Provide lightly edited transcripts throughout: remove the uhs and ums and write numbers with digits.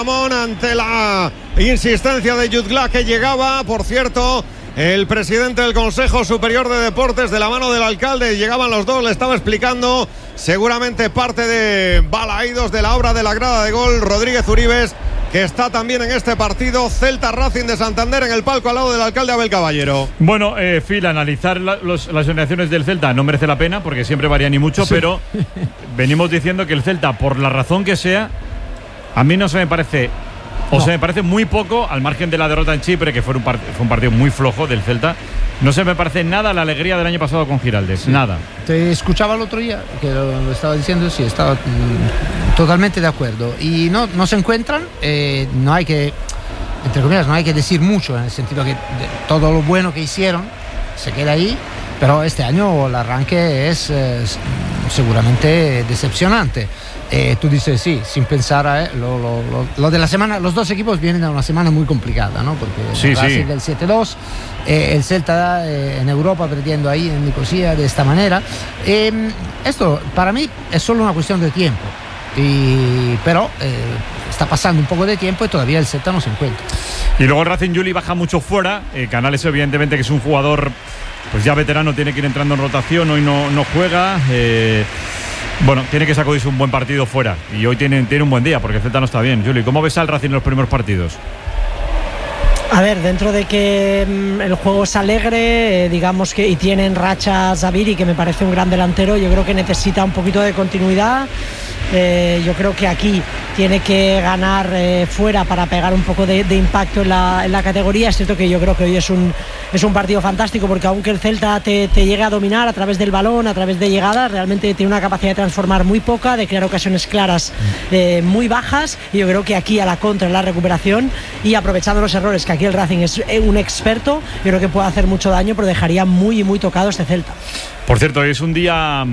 Ante la insistencia de Jutgla, que llegaba, por cierto, el presidente del Consejo Superior de Deportes, de la mano del alcalde, llegaban los dos, le estaba explicando seguramente parte de balaídos de la obra de la grada de gol. Rodríguez Uribes, que está también en este partido. Celta Racing de Santander en el palco al lado del alcalde Abel Caballero. Bueno, Phil, analizar las alineaciones del Celta no merece la pena porque siempre varían y mucho, sí. Pero venimos diciendo que el Celta, por la razón que sea, a mí no se me parece, se me parece muy poco, al margen de la derrota en Chipre, que fue un partido muy flojo del Celta. No se me parece nada la alegría del año pasado con Giraldez, sí. Nada. Te escuchaba el otro día, que lo estaba diciendo, sí, estaba totalmente de acuerdo. Y no se encuentran, no hay que, entre comillas, no hay que decir mucho, en el sentido que todo lo bueno que hicieron se queda ahí, pero este año el arranque es seguramente decepcionante. Tú dices sí, sin pensar lo de la semana. Los dos equipos vienen a una semana muy complicada, ¿no? Porque sí, Racing del 7-2, el Celta en Europa perdiendo ahí en Nicosia de esta manera. Esto para mí es solo una cuestión de tiempo, pero está pasando un poco de tiempo y todavía el Celta no se encuentra. Y luego el Racing, Juli, baja mucho fuera. Canales, evidentemente, que es un jugador pues ya veterano, tiene que ir entrando en rotación, hoy no juega. Bueno, tiene que sacudirse un buen partido fuera. Y hoy tiene un buen día, porque el Celta no está bien. Juli, ¿cómo ves al Racing en los primeros partidos? A ver, dentro de que el juego es alegre, digamos que, y tiene en racha Zaviri, que me parece un gran delantero, yo creo que necesita un poquito de continuidad. Yo creo que aquí tiene que ganar fuera para pegar un poco de impacto en la categoría. Es cierto que yo creo que hoy es un partido fantástico, porque aunque el Celta te llegue a dominar a través del balón, a través de llegadas, realmente tiene una capacidad de transformar muy poca, de crear ocasiones claras muy bajas. Y yo creo que aquí a la contra, en la recuperación y aprovechando los errores, que aquí el Racing es un experto, yo creo que puede hacer mucho daño, pero dejaría muy tocado este Celta. Por cierto, es un día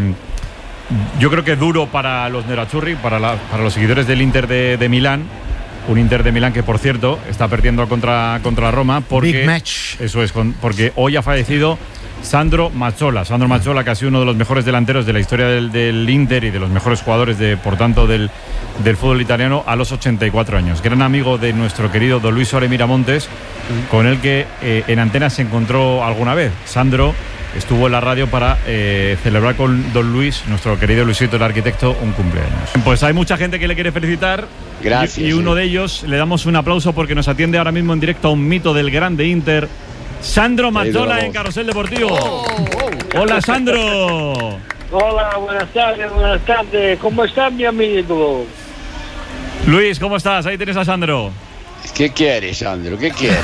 yo creo que duro para los nerazzurri, para los seguidores del Inter de Milán. Un Inter de Milán que, por cierto, está perdiendo contra Roma porque, Big match. Eso es, porque hoy ha fallecido Sandro Mazzola. Sandro Mazzola, que ha sido uno de los mejores delanteros de la historia del Inter y de los mejores jugadores, por tanto, del fútbol italiano, a los 84 años. Gran amigo de nuestro querido don Luis Suárez Miramontes, con el que en antena se encontró alguna vez. Sandro estuvo en la radio para celebrar con don Luis, nuestro querido Luisito, el arquitecto, un cumpleaños. Pues hay mucha gente que le quiere felicitar. Gracias. Y uno de ellos, le damos un aplauso porque nos atiende ahora mismo en directo a un mito del grande Inter, Sandro Mazzola, en Carrusel Deportivo. Hola, Sandro. Hola, buenas tardes. ¿Cómo estás, mi amigo? Luis, ¿cómo estás? Ahí tienes a Sandro. ¿Qué quieres, Sandro? ¿Qué quieres?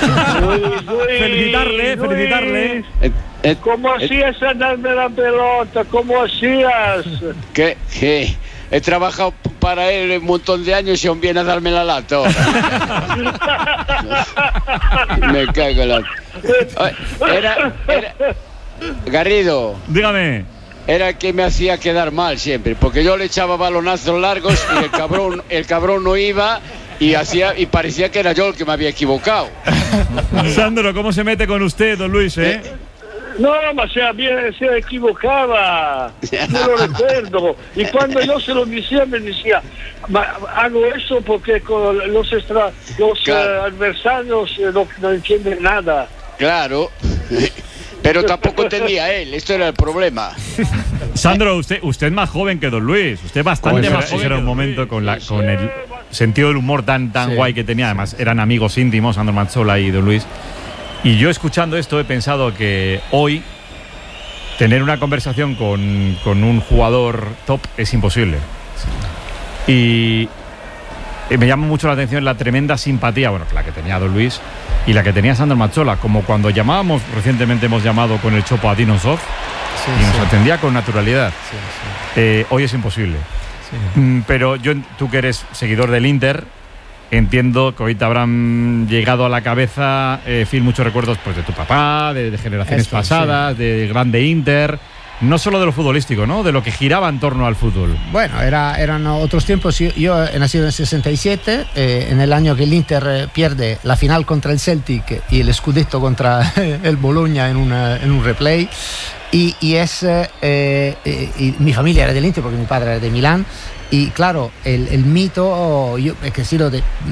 Felicitarle. ¿Cómo hacías a darme la pelota? ¿Cómo hacías? ¿Qué? He trabajado para él un montón de años y aún viene a darme la lata ahora. Me cago en la... Era... Garrido. Dígame. Era que me hacía quedar mal siempre, porque yo le echaba balonazos largos y el cabrón no iba y parecía que era yo el que me había equivocado. Sandro, ¿cómo se mete con usted, don Luis, No, se equivocaba. No lo recuerdo. Y cuando yo se lo decía, me decía, hago eso porque con los claro. Adversarios no entienden nada. Claro. Pero tampoco entendía él, esto era el problema. Sandro, usted es más joven que don Luis. Usted es bastante más joven. Ese era un momento con el sentido del humor tan guay que tenía. Además, eran amigos íntimos, Sandro Mazzola y don Luis. Y yo, escuchando esto, he pensado que hoy tener una conversación con un jugador top es imposible. Y me llama mucho la atención la tremenda simpatía, bueno, la que tenía don Luis y la que tenía Sandro Mazzola, como cuando recientemente hemos llamado con el Chopo a Dino Zoff, y nos atendía con naturalidad. Hoy es imposible. Pero tú que eres seguidor del Inter, entiendo que hoy te habrán llegado a la cabeza, Phil, muchos recuerdos pues, de tu papá, de generaciones pasadas, de grande Inter. No solo de lo futbolístico, ¿no? De lo que giraba en torno al fútbol. Bueno, eran otros tiempos. Yo he nacido en el 67, en el año que el Inter pierde la final contra el Celtic y el Scudetto contra el Bologna en un replay. Y mi familia era del Inter porque mi padre era de Milán. Y claro, el mito, es que sí,